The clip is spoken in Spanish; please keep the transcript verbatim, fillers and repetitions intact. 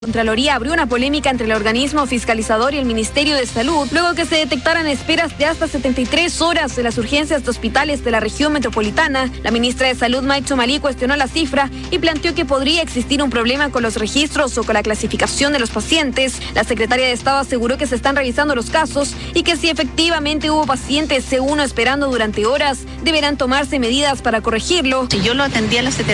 Contraloría abrió una polémica entre el organismo fiscalizador y el Ministerio de Salud, luego que se detectaran esperas de hasta setenta y tres horas en las urgencias de hospitales de la región metropolitana. La ministra de Salud, Maicho Malí, cuestionó la cifra y planteó que podría existir un problema con los registros o con la clasificación de los pacientes. La secretaria de Estado aseguró que se están revisando los casos y que si efectivamente hubo pacientes C uno esperando durante horas, deberán tomarse medidas para corregirlo. Si yo lo atendí a las